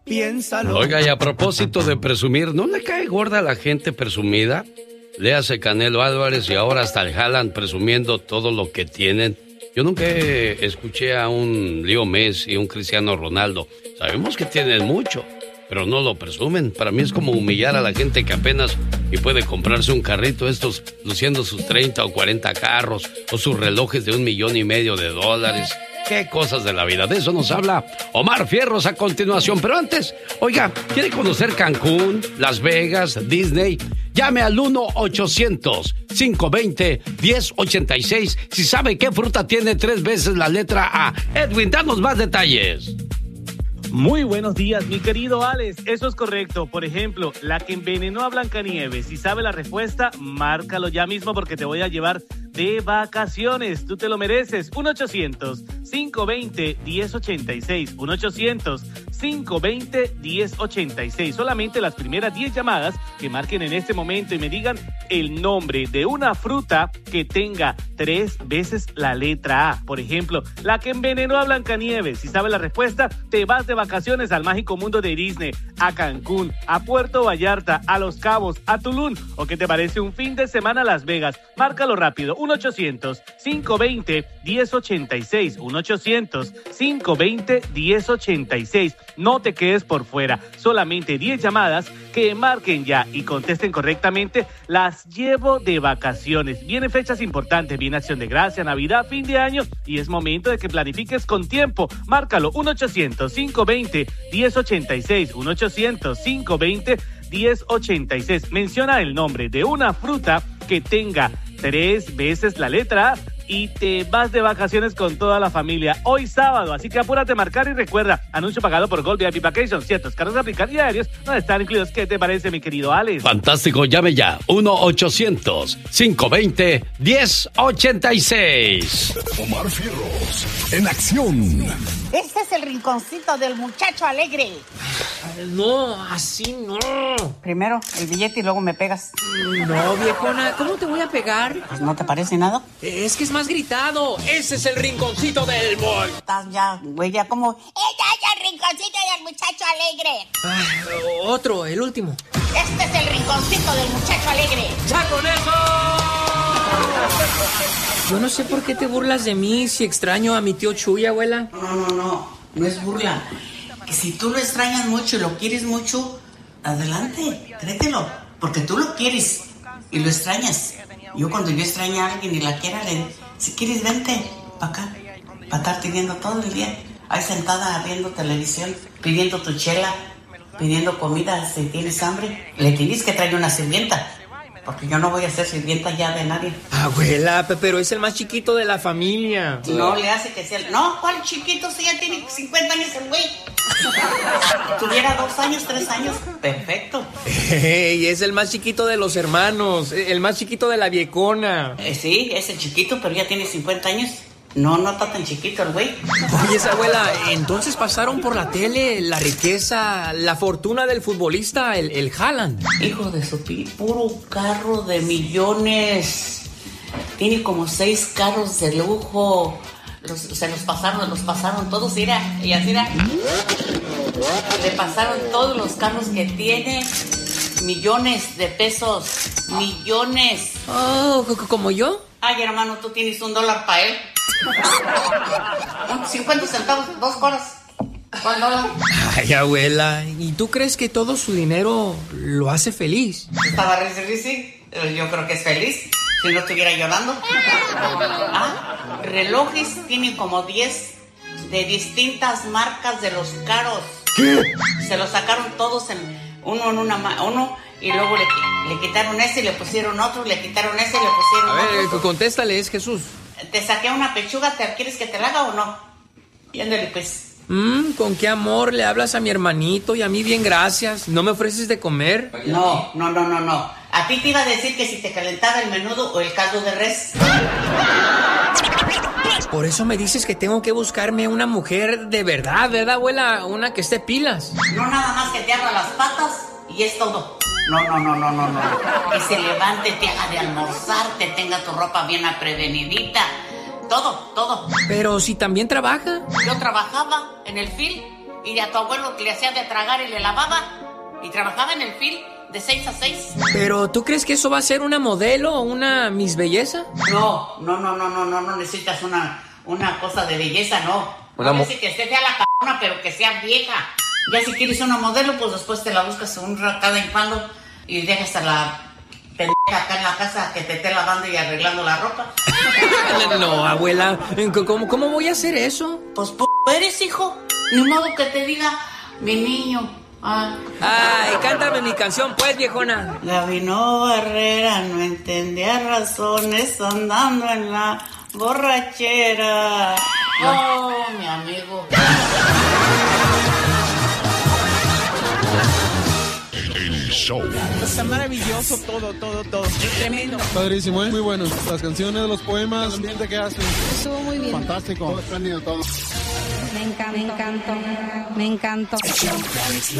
piénsalo. Oiga, y a propósito de presumir, ¿no le cae gorda a la gente presumida? Léase Canelo Álvarez y ahora hasta el Haaland presumiendo todo lo que tienen. Yo nunca escuché a un Leo Messi, un Cristiano Ronaldo. Sabemos que tienen mucho, pero no lo presumen. Para mí es como humillar a la gente que apenas y puede comprarse un carrito, estos luciendo sus 30 o 40 carros o sus relojes de $1,500,000. Qué cosas de la vida. De eso nos habla Omar Fierros a continuación. Pero antes, oiga, ¿quiere conocer Cancún, Las Vegas, Disney? Llame al 1-800-520-1086 si sabe qué fruta tiene 3 veces la letra A. Edwin, danos más detalles. Muy buenos días, mi querido Alex. Eso es correcto. Por ejemplo, la que envenenó a Blancanieves. Si sabe la respuesta, márcalo ya mismo porque te voy a llevar de vacaciones. Tú te lo mereces. 1-800-520-1086. 1-800-520-1086. Solamente las primeras 10 llamadas que marquen en este momento y me digan el nombre de una fruta que tenga 3 veces la letra A. Por ejemplo, la que envenenó a Blancanieves. Si sabe la respuesta, te vas de vacaciones al mágico mundo de Disney, a Cancún, a Puerto Vallarta, a Los Cabos, a Tulum, o qué te parece un fin de semana a Las Vegas. Márcalo rápido, 1-800-520-1086, 1-800-520-1086. No te quedes por fuera, solamente 10 llamadas que marquen ya y contesten correctamente, las llevo de vacaciones. Vienen fechas importantes, viene Acción de Gracia, Navidad, fin de año y es momento de que planifiques con tiempo. Márcalo, 1-800-520-1086, 1-800-520-1086. Menciona el nombre de una fruta que tenga 3 veces la letra A y te vas de vacaciones con toda la familia hoy sábado, así que apúrate a marcar y recuerda, anuncio pagado por Gold VIP Vacations, ciertos carros aplicados y aéreos no están incluidos. ¿Qué te parece, mi querido Alex? Fantástico, llame ya, 1-800-520-1086. Omar Fierros, en acción. Este es el rinconcito del muchacho alegre. No, así no. Primero el billete y luego me pegas. No, viejona, ¿cómo te voy a pegar? Pues, ¿no te parece nada? Es que es más gritado. Ese es el rinconcito del boy. Estás ya, güey, ya como... ¡Ella es el rinconcito del muchacho alegre! Otro, el último. Este es el rinconcito del muchacho alegre. ¡Ya con eso! Yo no sé por qué te burlas de mí si extraño a mi tío Chuy, abuela. No es burla. Que si tú lo extrañas mucho y lo quieres mucho, adelante, créetelo, porque tú lo quieres y lo extrañas. Yo cuando yo extraño a alguien y la quiera, le digo, si quieres vente para acá, para estar teniendo todo el día ahí sentada viendo televisión, pidiendo tu chela, pidiendo comida. Si tienes hambre, le tienes que traer una sirvienta, porque yo no voy a ser sirvienta ya de nadie. Abuela, pero es el más chiquito de la familia. No le hace que sea... No, ¿cuál chiquito? Si ya tiene 50 años el güey. Tuviera 2 años, 3 años, perfecto. Y es el más chiquito de los hermanos, el más chiquito de la viejona. Sí, es el chiquito, pero ya tiene 50 años. No está tan chiquito el güey. Oye, esa abuela, entonces pasaron por la tele la riqueza, la fortuna del futbolista, el Haaland. Hijo de su puro carro de millones. Tiene como 6 carros de lujo. Se los pasaron todos, mira. Y así era. Le pasaron todos los carros que tiene. Millones de pesos. Millones. Oh, ¿como yo? Ay, hermano, tú tienes $1 para él. 50 centavos, 2 horas. $1. Ay, abuela, ¿y tú crees que todo su dinero lo hace feliz? Estaba risi. Yo creo que es feliz. Si no estuviera llorando. Relojes tienen como 10 de distintas marcas de los caros. ¿Qué? Se los sacaron todos uno y luego le quitaron ese y le pusieron otro, le quitaron ese y le pusieron otro. A ver, contéstale, es Jesús. Te saqué una pechuga, ¿quieres que te la haga o no? Y ándale pues. ¿Con qué amor le hablas a mi hermanito y a mí bien gracias? ¿No me ofreces de comer? No. A ti te iba a decir que si te calentaba el menudo o el caldo de res. Por eso me dices que tengo que buscarme una mujer de verdad, ¿verdad, abuela? Una que esté pilas. No nada más que te abra las patas y es todo. No. Que se levante, te haga de almorzar, te tenga tu ropa bien aprevenidita. Todo. Pero si también trabaja. Yo trabajaba en el film Y a tu abuelo que le hacía de tragar y le lavaba. Y trabajaba en el film de 6 a 6. ¿Pero tú crees que eso va a ser una modelo o una Miss Belleza? No necesitas una cosa de belleza, no. No decir que esté fea la cabrona, pero que sea vieja. Ya si quieres una modelo, pues después te la buscas un cada palo y dejas a la pendeja acá en la casa que te esté lavando y arreglando la ropa. No, abuela, ¿cómo voy a hacer eso? Pues eres, hijo. Ni modo que te diga, mi niño. Ay, cántame mi canción, pues, viejona. Gabino Barrera no entendía razones andando en la borrachera. Oh, mi amigo. El show. Está maravilloso todo. Es tremendo. Padrísimo, muy bueno. Las canciones, los poemas, el ambiente que hacen. Estuvo muy bien. Fantástico. Todo espléndido todo. Me encantó.